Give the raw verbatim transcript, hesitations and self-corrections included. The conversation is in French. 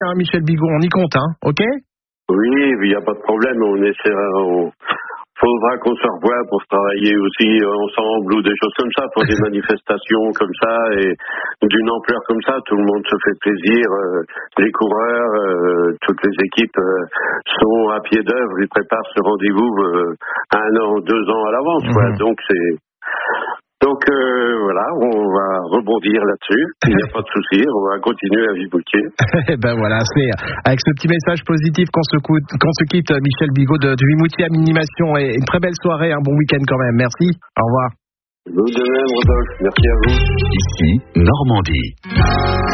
hein, Michel Bigot, on y compte, hein, ok? Oui, il n'y a pas de problème, on essaiera, on... faudra qu'on se revoie pour travailler aussi ensemble ou des choses comme ça, pour des manifestations comme ça et d'une ampleur comme ça, tout le monde se fait plaisir, euh, les coureurs, euh, toutes les équipes euh, sont à pied d'œuvre, ils préparent ce rendez-vous euh, un an, deux ans à l'avance, mmh. quoi. Donc c'est donc euh, voilà, on va rebondir là-dessus, il n'y a pas de souci, on va continuer à Vimoutier. Ben voilà, c'est avec ce petit message positif qu'on se, coûte, qu'on se quitte, Michel Bigot de, de Vimoutier Animation, et une très belle soirée, un bon week-end quand même, merci, au revoir. Vous de même, Rodolphe, merci à vous. Ici, Normandie.